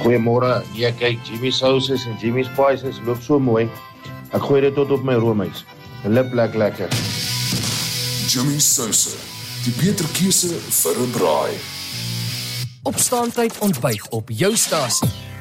Goeiemôre. Ja, kyk, Jimmy Sauces en Jimmy Spices loop so mooi. Ek gooi dit tot op my roomys. Lip lekker. Jimmy Sauce, die beter keuse vir 'n braai. Opstaantyd ontbyt op jou stasie.